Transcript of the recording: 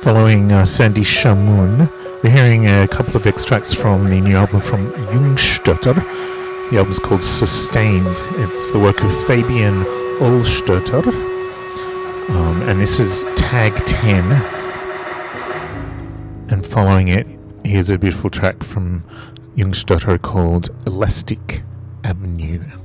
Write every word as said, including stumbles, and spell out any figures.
Following uh, Sandy Shamoun, we're hearing a couple of extracts from the new album from Jungstötter. The album's called Sustained. It's the work of Fabian Olstötter, um, and this is Tag ten. And following it, here's a beautiful track from Jungstötter called Elastic Avenue.